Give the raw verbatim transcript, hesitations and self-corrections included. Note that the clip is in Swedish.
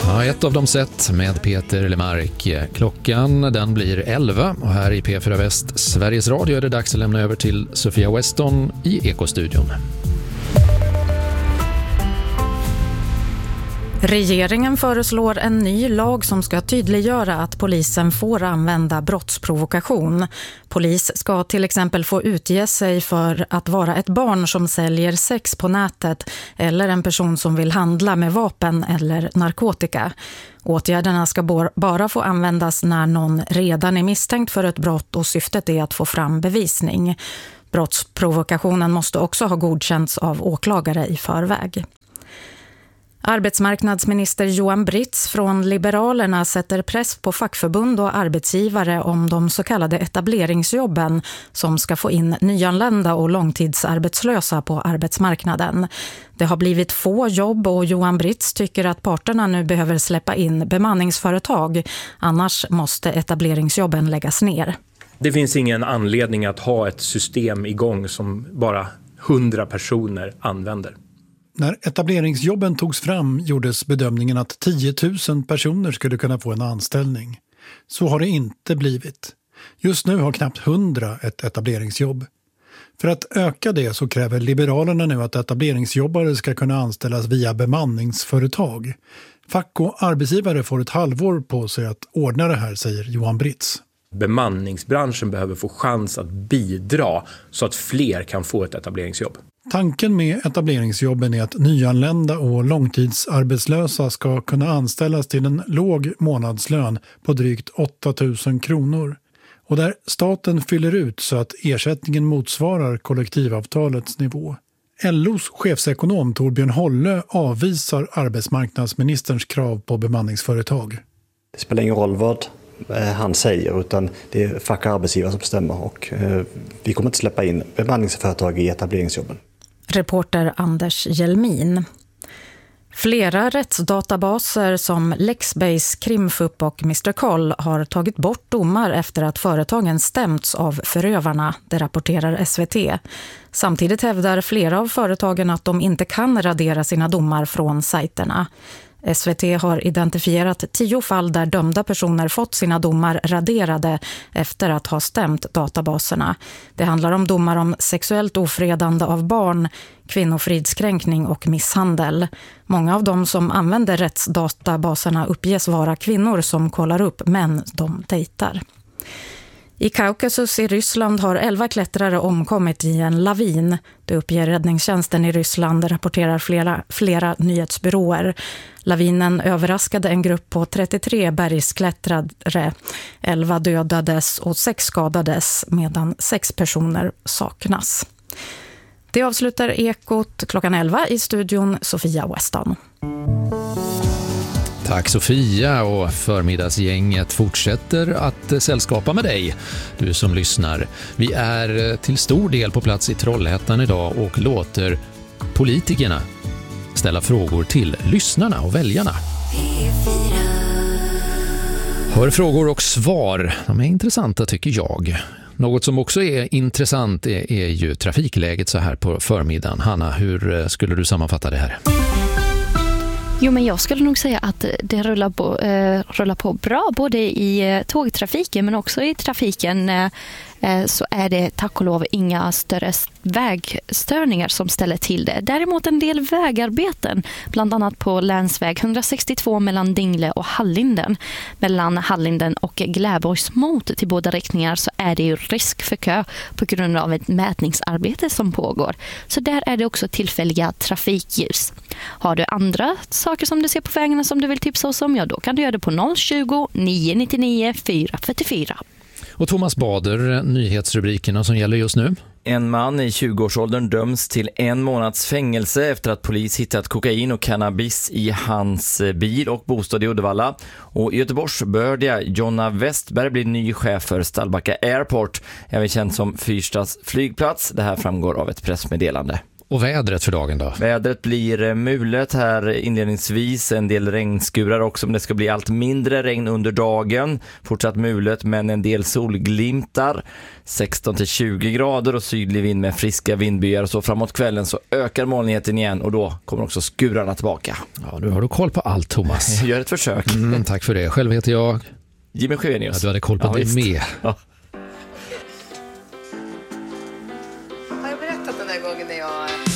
Ja, ett av dem sett med Peter Lemark. Klockan den blir elva och här i P fyra Väst Sveriges Radio är det dags att lämna över till Sofia Weston i Ekostudion. Regeringen föreslår en ny lag som ska tydliggöra att polisen får använda brottsprovokation. Polis ska till exempel få utge sig för att vara ett barn som säljer sex på nätet eller en person som vill handla med vapen eller narkotika. Åtgärderna ska bara få användas när någon redan är misstänkt för ett brott och syftet är att få fram bevisning. Brottsprovokationen måste också ha godkänts av åklagare i förväg. Arbetsmarknadsminister Johan Britz från Liberalerna sätter press på fackförbund och arbetsgivare om de så kallade etableringsjobben som ska få in nyanlända och långtidsarbetslösa på arbetsmarknaden. Det har blivit få jobb och Johan Britz tycker att parterna nu behöver släppa in bemanningsföretag, annars måste etableringsjobben läggas ner. Det finns ingen anledning att ha ett system igång som bara hundra personer använder. När etableringsjobben togs fram gjordes bedömningen att tio tusen personer skulle kunna få en anställning. Så har det inte blivit. Just nu har knappt hundra ett etableringsjobb. För att öka det så kräver Liberalerna nu att etableringsjobbare ska kunna anställas via bemanningsföretag. Fack och arbetsgivare får ett halvår på sig att ordna det här, säger Johan Britz. Bemanningsbranschen behöver få chans att bidra så att fler kan få ett etableringsjobb. Tanken med etableringsjobben är att nyanlända och långtidsarbetslösa ska kunna anställas till en låg månadslön på drygt åtta tusen kronor. Och där staten fyller ut så att ersättningen motsvarar kollektivavtalets nivå. L O:s chefsekonom Torbjörn Holle avvisar arbetsmarknadsministerns krav på bemanningsföretag. Det spelar ingen roll vad han säger, utan det är fack och arbetsgivare som bestämmer, och vi kommer inte släppa in bemanningsföretag i etableringsjobben. Reporter Anders Hjelmin. Flera rättsdatabaser som Lexbase, Krimfup och mister Koll har tagit bort domar efter att företagen stämts av förövarna, det rapporterar S V T. Samtidigt hävdar flera av företagen att de inte kan radera sina domar från sajterna. S V T har identifierat tio fall där dömda personer fått sina domar raderade efter att ha stämt databaserna. Det handlar om domar om sexuellt ofredande av barn, kvinnofridskränkning och misshandel. Många av dem som använder rättsdatabaserna uppges vara kvinnor som kollar upp män de dejtar. I Kaukasus i Ryssland har elva klättrare omkommit i en lavin. Det uppger räddningstjänsten i Ryssland, rapporterar flera, flera nyhetsbyråer. Lavinen överraskade en grupp på trettiotre bergsklättrare. elva dödades och sex skadades medan sex personer saknas. Det avslutar Ekot klockan elva i studion Sofia Weston. Tack Sofia, och förmiddagsgänget fortsätter att sällskapa med dig, du som lyssnar. Vi är till stor del på plats i Trollhättan idag och låter politikerna ställa frågor till lyssnarna och väljarna. Hör frågor och svar, de är intressanta tycker jag. Något som också är intressant är, är ju trafikläget så här på förmiddagen. Hanna, hur skulle du sammanfatta det här? Jo, men jag skulle nog säga att det rullar på, eh, rullar på bra både i eh, tågtrafiken men också i trafiken. Eh, så är det tack och lov inga större vägstörningar som ställer till det. Däremot en del vägarbeten, bland annat på länsväg etthundrasextiotvå mellan Dingle och Hallinden. Mellan Hallinden och Gläborgs mot till båda riktningar så är det ju risk för kö på grund av ett mätningsarbete som pågår. Så där är det också tillfälliga trafikljus. Har du andra saker som du ser på vägarna som du vill tipsa oss om, ja då kan du göra det på noll tjugo, nio nittionio, fyra fyrtiofyra. Och Thomas Bader, nyhetsrubrikerna som gäller just nu. En man i tjugoårsåldern döms till en månads fängelse efter att polis hittat kokain och cannabis i hans bil och bostad i Uddevalla. Och i Göteborgs bördiga Jonna Westberg blir ny chef för Stallbacka Airport, även känd som Fyrstads flygplats. Det här framgår av ett pressmeddelande. Och vädret för dagen då? Vädret blir mulet här inledningsvis, en del regnskurar också, men det ska bli allt mindre regn under dagen. Fortsatt mulet men en del solglimtar. sexton till tjugo grader och sydlig vind med friska vindbyar. Och så framåt kvällen så ökar molnigheten igen och då kommer också skurarna tillbaka. Ja, du har du koll på allt, Thomas. Jag gör ett försök. Mm, tack för det. Själv heter jag Jimmy Sjövenius. Ja, du hade koll på ja, det visst. med. Ja. Har jag berättat den här gången när jag